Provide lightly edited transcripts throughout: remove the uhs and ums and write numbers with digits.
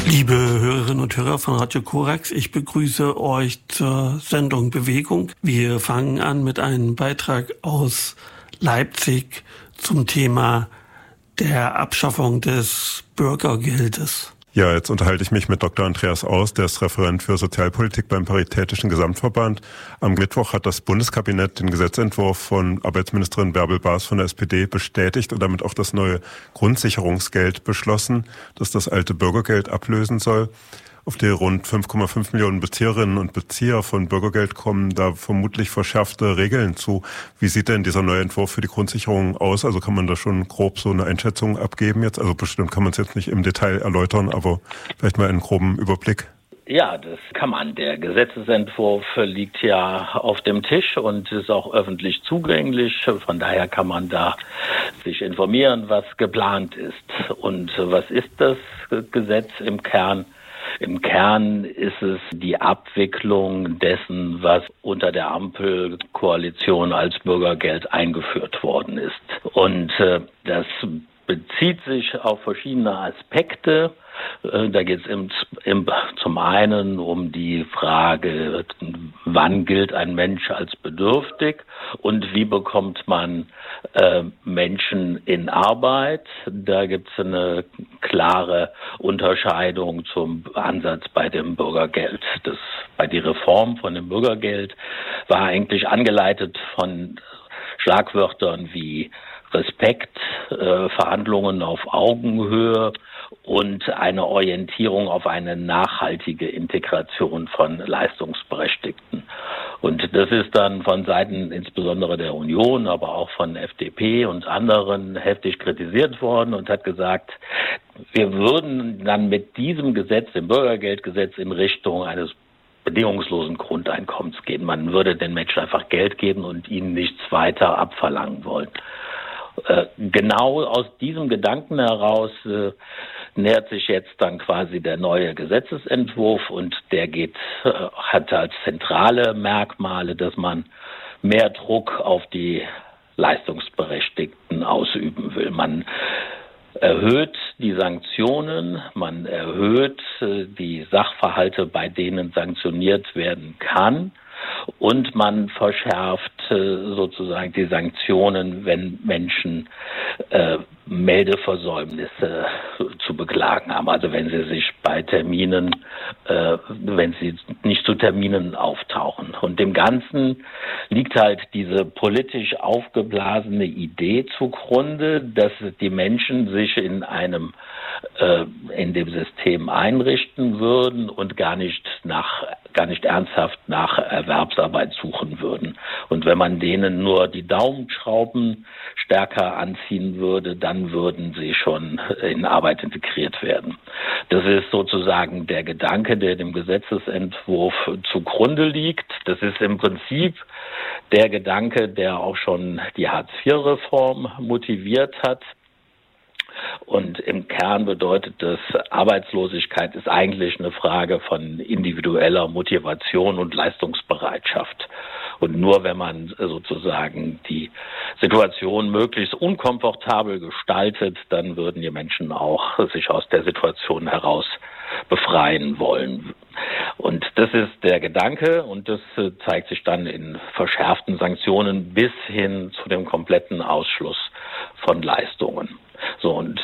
Liebe Hörerinnen und Hörer von Radio Korax, ich begrüße euch zur Sendung Bewegung. Wir fangen an mit einem Beitrag aus Leipzig zum Thema der Abschaffung des Bürgergeldes. Ja, jetzt unterhalte ich mich mit Dr. Andreas Aus, der ist Referent für Sozialpolitik beim Paritätischen Gesamtverband. Am Mittwoch hat das Bundeskabinett den Gesetzentwurf von Arbeitsministerin Bärbel Baas von der SPD bestätigt und damit auch das neue Grundsicherungsgeld beschlossen, das das alte Bürgergeld ablösen soll. Auf die rund 5,5 Millionen Bezieherinnen und Bezieher von Bürgergeld kommen da vermutlich verschärfte Regeln zu. Wie sieht denn dieser neue Entwurf für die Grundsicherung aus? Also kann man da schon grob so eine Einschätzung abgeben jetzt? Also bestimmt kann man es jetzt nicht im Detail erläutern, aber vielleicht mal einen groben Überblick. Ja, das kann man. Der Gesetzesentwurf liegt ja auf dem Tisch und ist auch öffentlich zugänglich. Von daher kann man da sich informieren, was geplant ist. Und was ist das Gesetz im Kern? Im Kern ist es die Abwicklung dessen, was unter der Ampelkoalition als Bürgergeld eingeführt worden ist. Und das bezieht sich auf verschiedene Aspekte. Da geht es zum einen um die Frage, wann gilt ein Mensch als bedürftig und wie bekommt man Menschen in Arbeit. Da gibt es eine klare Unterscheidung zum Ansatz bei dem Bürgergeld. Bei der Reform von dem Bürgergeld war eigentlich angeleitet von Schlagwörtern wie Respekt, Verhandlungen auf Augenhöhe und eine Orientierung auf eine nachhaltige Integration von Leistungsberechtigten. Und das ist dann von Seiten insbesondere der Union, aber auch von FDP und anderen heftig kritisiert worden und hat gesagt, wir würden dann mit diesem Gesetz, dem Bürgergeldgesetz, in Richtung eines bedingungslosen Grundeinkommens gehen. Man würde den Menschen einfach Geld geben und ihnen nichts weiter abverlangen wollen. Genau aus diesem Gedanken heraus nähert sich jetzt dann quasi der neue Gesetzesentwurf und der hat als zentrale Merkmale, dass man mehr Druck auf die Leistungsberechtigten ausüben will. Man erhöht die Sanktionen, man erhöht die Sachverhalte, bei denen sanktioniert werden kann. Und man verschärft sozusagen die Sanktionen, wenn Menschen Meldeversäumnisse zu beklagen haben. Also wenn sie sich bei Terminen, wenn sie nicht zu Terminen auftauchen. Und dem Ganzen liegt halt diese politisch aufgeblasene Idee zugrunde, dass die Menschen sich in dem System einrichten würden und gar nicht ernsthaft nach Erwerbsarbeit suchen würden. Und wenn man denen nur die Daumenschrauben stärker anziehen würde, dann würden sie schon in Arbeit integriert werden. Das ist sozusagen der Gedanke, der dem Gesetzesentwurf zugrunde liegt. Das ist im Prinzip der Gedanke, der auch schon die Hartz-IV-Reform motiviert hat. Und im Kern bedeutet das, Arbeitslosigkeit ist eigentlich eine Frage von individueller Motivation und Leistungsbereitschaft. Und nur wenn man sozusagen die Situation möglichst unkomfortabel gestaltet, dann würden die Menschen auch sich aus der Situation heraus befreien wollen. Und das ist der Gedanke und das zeigt sich dann in verschärften Sanktionen bis hin zu dem kompletten Ausschluss von Leistungen. So, und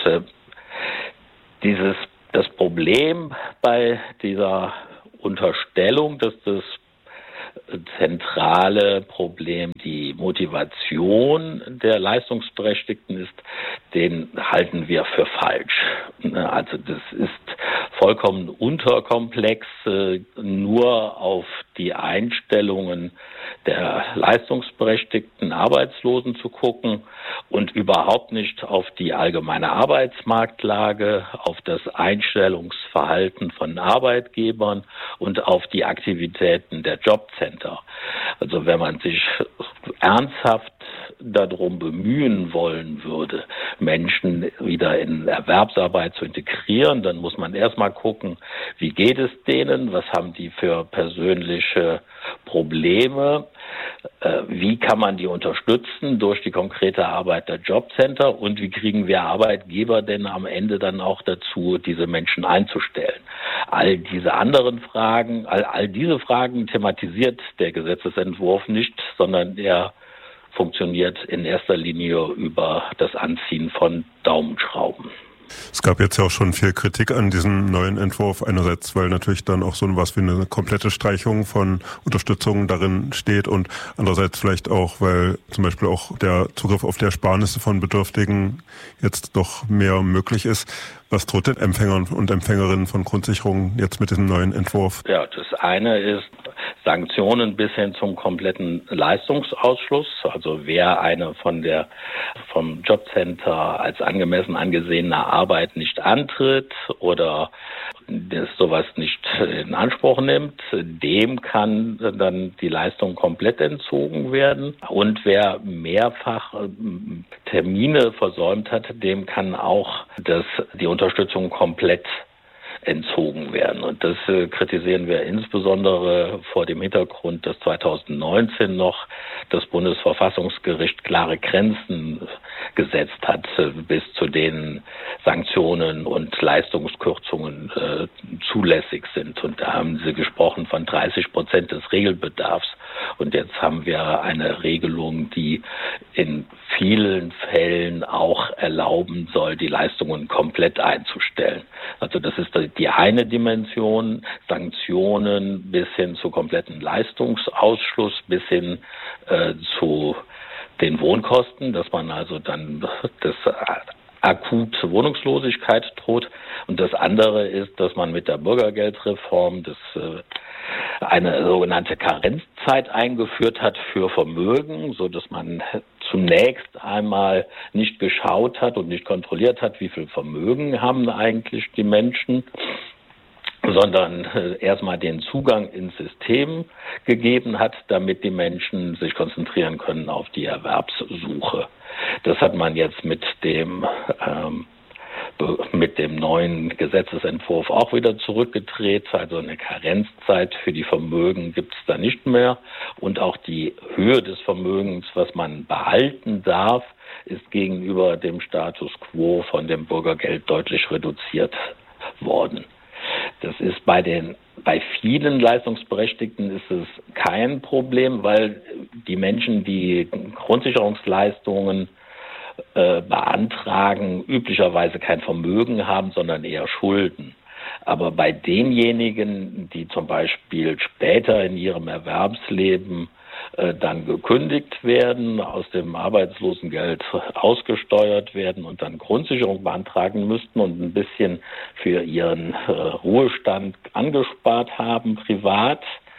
das Problem bei dieser Unterstellung, dass das zentrale Problem die Motivation der Leistungsberechtigten ist, den halten wir für falsch. Also das ist vollkommen unterkomplex, nur auf die Einstellungen der leistungsberechtigten Arbeitslosen zu gucken und überhaupt nicht auf die allgemeine Arbeitsmarktlage, auf das Einstellungsverhalten von Arbeitgebern und auf die Aktivitäten der Jobcenter. Also wenn man sich ernsthaft darum bemühen wollen würde, Menschen wieder in Erwerbsarbeit zu integrieren, dann muss man erstmal gucken, wie geht es denen, was haben die für persönliche Probleme, wie kann man die unterstützen durch die konkrete Arbeit der Jobcenter und wie kriegen wir Arbeitgeber denn am Ende dann auch dazu, diese Menschen einzustellen. all diese anderen Fragen, all diese Fragen thematisiert der Gesetzesentwurf nicht, sondern er funktioniert in erster Linie über das Anziehen von Daumenschrauben. Es gab jetzt ja auch schon viel Kritik an diesem neuen Entwurf. Einerseits, weil natürlich dann auch so was wie eine komplette Streichung von Unterstützung darin steht und andererseits vielleicht auch, weil zum Beispiel auch der Zugriff auf die Ersparnisse von Bedürftigen jetzt doch mehr möglich ist. Was droht den Empfängern und Empfängerinnen von Grundsicherungen jetzt mit diesem neuen Entwurf? Ja, das eine ist Sanktionen bis hin zum kompletten Leistungsausschluss. Also wer eine vom Jobcenter als angemessen angesehene Arbeit nicht antritt oder sowas nicht in Anspruch nimmt, dem kann dann die Leistung komplett entzogen werden. Und wer mehrfach Termine versäumt hat, dem kann auch die Unterstützung komplett entzogen werden. Und das kritisieren wir insbesondere vor dem Hintergrund, dass 2019 noch das Bundesverfassungsgericht klare Grenzen gesetzt hat, bis zu denen Sanktionen und Leistungskürzungen zulässig sind. Und da haben sie gesprochen von 30% des Regelbedarfs. Und jetzt haben wir eine Regelung, die in vielen Fällen auch erlauben soll, die Leistungen komplett einzustellen. Also das ist die eine Dimension, Sanktionen bis hin zu kompletten Leistungsausschluss, bis hin zu den Wohnkosten, dass man also dann das akut Wohnungslosigkeit droht. Und das andere ist, dass man mit der Bürgergeldreform eine sogenannte Karenzzeit eingeführt hat für Vermögen, so dass man zunächst einmal nicht geschaut hat und nicht kontrolliert hat, wie viel Vermögen haben eigentlich die Menschen, sondern erstmal den Zugang ins System gegeben hat, damit die Menschen sich konzentrieren können auf die Erwerbssuche. Das hat man jetzt mit dem neuen Gesetzesentwurf auch wieder zurückgedreht. Also eine Karenzzeit für die Vermögen gibt es da nicht mehr. Und auch die Höhe des Vermögens, was man behalten darf, ist gegenüber dem Status quo von dem Bürgergeld deutlich reduziert worden. Das ist bei vielen Leistungsberechtigten ist es kein Problem, weil die Menschen, die Grundsicherungsleistungen beantragen, üblicherweise kein Vermögen haben, sondern eher Schulden. Aber bei denjenigen, die zum Beispiel später in ihrem Erwerbsleben dann gekündigt werden, aus dem Arbeitslosengeld ausgesteuert werden und dann Grundsicherung beantragen müssten und ein bisschen für ihren Ruhestand angespart haben, privat,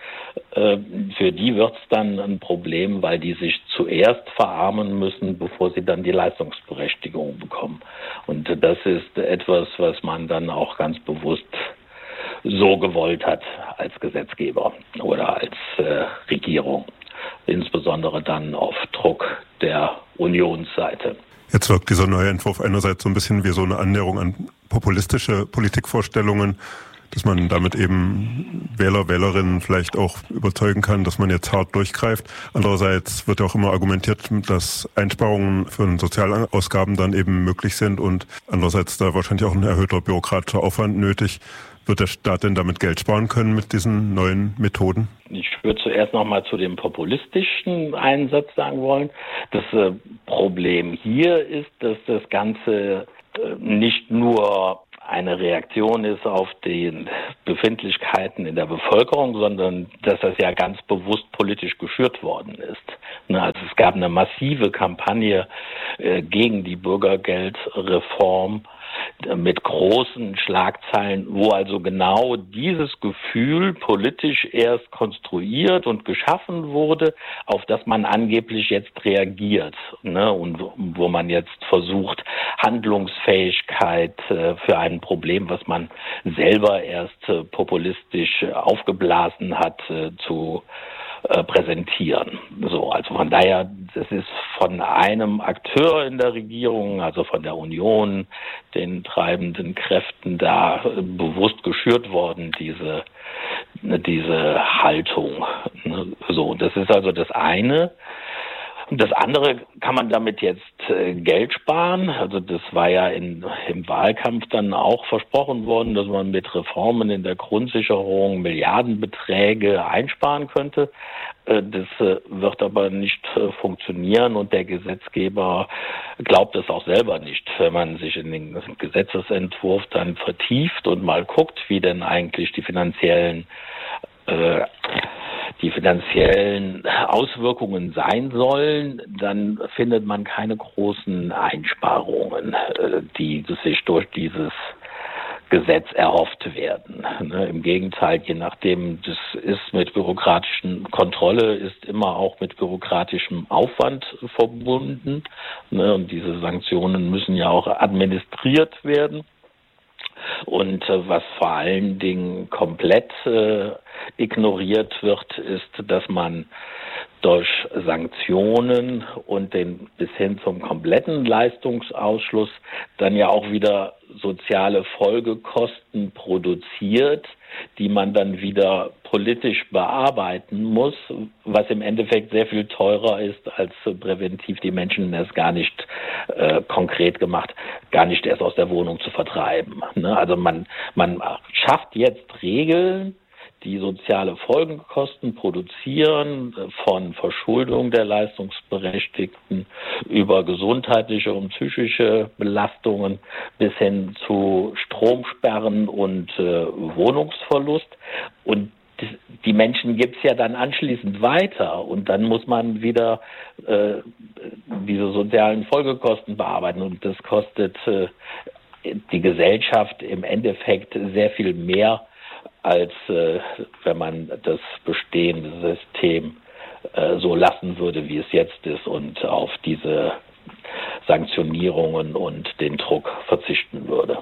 für die wird es dann ein Problem, weil die sich zuerst verarmen müssen, bevor sie dann die Leistungsberechtigung bekommen. Und das ist etwas, was man dann auch ganz bewusst so gewollt hat als Gesetzgeber oder als Regierung. Insbesondere dann auf Druck der Unionsseite. Jetzt wirkt dieser neue Entwurf einerseits so ein bisschen wie so eine Annäherung an populistische Politikvorstellungen, dass man damit eben Wähler, Wählerinnen vielleicht auch überzeugen kann, dass man jetzt hart durchgreift. Andererseits wird auch immer argumentiert, dass Einsparungen für Sozialausgaben dann eben möglich sind und andererseits da wahrscheinlich auch ein erhöhter bürokratischer Aufwand nötig. Wird der Staat denn damit Geld sparen können mit diesen neuen Methoden? Ich würde zuerst noch mal zu dem populistischen einen Satz sagen wollen. Das Problem hier ist, dass das Ganze nicht nur eine Reaktion ist auf die Befindlichkeiten in der Bevölkerung, sondern dass das ja ganz bewusst politisch geschürt worden ist. Also es gab eine massive Kampagne gegen die Bürgergeldreform mit großen Schlagzeilen, wo also genau dieses Gefühl politisch erst konstruiert und geschaffen wurde, auf das man angeblich jetzt reagiert, und wo man jetzt versucht, Handlungsfähigkeit für ein Problem, was man selber erst populistisch aufgeblasen hat, zu präsentieren. So, also von daher, das ist von einem Akteur in der Regierung, also von der Union, den treibenden Kräften da bewusst geschürt worden, diese Haltung. So, das ist also das eine. Und das andere, kann man damit jetzt Geld sparen? Also das war ja im Wahlkampf dann auch versprochen worden, dass man mit Reformen in der Grundsicherung Milliardenbeträge einsparen könnte. Das wird aber nicht funktionieren und der Gesetzgeber glaubt es auch selber nicht. Wenn man sich in den Gesetzesentwurf dann vertieft und mal guckt, wie denn eigentlich die finanziellen Auswirkungen sein sollen, dann findet man keine großen Einsparungen, die sich durch dieses Gesetz erhofft werden. Im Gegenteil, je nachdem, das ist mit bürokratischen Kontrolle, ist immer auch mit bürokratischem Aufwand verbunden. Und diese Sanktionen müssen ja auch administriert werden. Und was vor allen Dingen komplett ignoriert wird, ist, dass man durch Sanktionen und den bis hin zum kompletten Leistungsausschluss dann ja auch wieder soziale Folgekosten produziert, die man dann wieder politisch bearbeiten muss, was im Endeffekt sehr viel teurer ist, als präventiv die Menschen es gar nicht konkret gemacht, gar nicht erst aus der Wohnung zu vertreiben. Also man schafft jetzt Regeln, die soziale Folgekosten produzieren, von Verschuldung der Leistungsberechtigten über gesundheitliche und psychische Belastungen bis hin zu Stromsperren und Wohnungsverlust. Und die Menschen gibt's ja dann anschließend weiter und dann muss man wieder diese sozialen Folgekosten bearbeiten und das kostet die Gesellschaft im Endeffekt sehr viel mehr, als wenn man das bestehende System so lassen würde, wie es jetzt ist und auf diese Sanktionierungen und den Druck verzichten würde.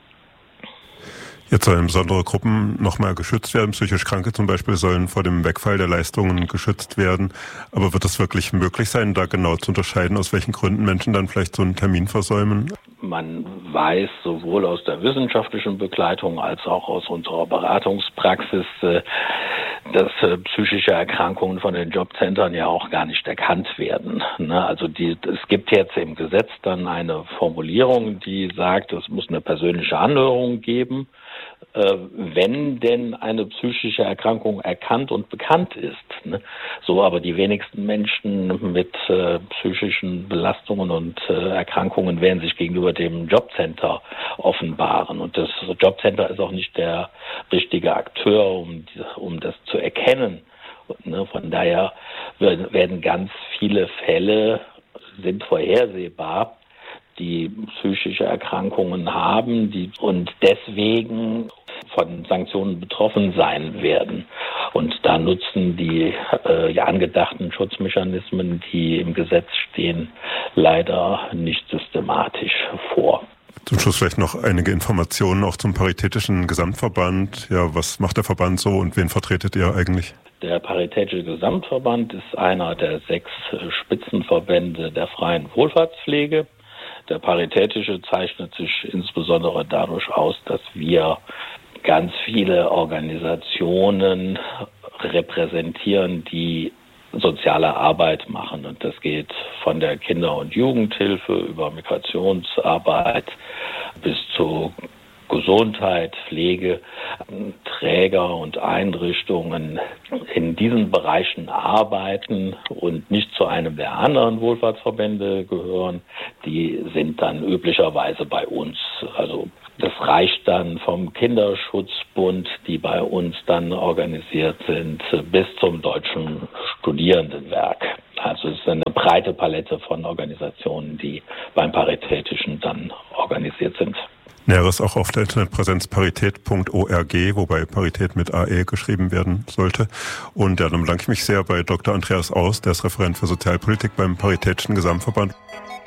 Jetzt sollen besondere Gruppen nochmal geschützt werden. Psychisch Kranke zum Beispiel sollen vor dem Wegfall der Leistungen geschützt werden. Aber wird es wirklich möglich sein, da genau zu unterscheiden, aus welchen Gründen Menschen dann vielleicht so einen Termin versäumen? Man weiß sowohl aus der wissenschaftlichen Begleitung als auch aus unserer Beratungspraxis, dass psychische Erkrankungen von den Jobcentern ja auch gar nicht erkannt werden. Also es gibt jetzt im Gesetz dann eine Formulierung, die sagt, es muss eine persönliche Anhörung geben, wenn denn eine psychische Erkrankung erkannt und bekannt ist. So, aber die wenigsten Menschen mit psychischen Belastungen und Erkrankungen werden sich gegenüber dem Jobcenter offenbaren. Und das Jobcenter ist auch nicht der richtige Akteur, um das zu erkennen. Von daher werden ganz viele Fälle, sind vorhersehbar, die psychische Erkrankungen haben, und deswegen von Sanktionen betroffen sein werden. Und da nutzen die angedachten Schutzmechanismen, die im Gesetz stehen, leider nicht systematisch vor. Zum Schluss vielleicht noch einige Informationen auch zum Paritätischen Gesamtverband. Ja, was macht der Verband so und wen vertretet ihr eigentlich? Der Paritätische Gesamtverband ist einer der 6 Spitzenverbände der freien Wohlfahrtspflege. Der Paritätische zeichnet sich insbesondere dadurch aus, dass wir ganz viele Organisationen repräsentieren, die soziale Arbeit machen. Und das geht von der Kinder- und Jugendhilfe über Migrationsarbeit bis zu Gesundheit, Pflege, Träger und Einrichtungen in diesen Bereichen arbeiten und nicht zu einem der anderen Wohlfahrtsverbände gehören, die sind dann üblicherweise bei uns. Also das reicht dann vom Kinderschutzbund, die bei uns dann organisiert sind, bis zum Deutschen Studierendenwerk. Also es ist eine breite Palette von Organisationen, die beim Paritätischen dann organisiert sind. Näheres auch auf der Internetpräsenz parität.org, wobei Parität mit AE geschrieben werden sollte. Und ja, dann bedanke ich mich sehr bei Dr. Andreas Aus, der ist Referent für Sozialpolitik beim Paritätischen Gesamtverband.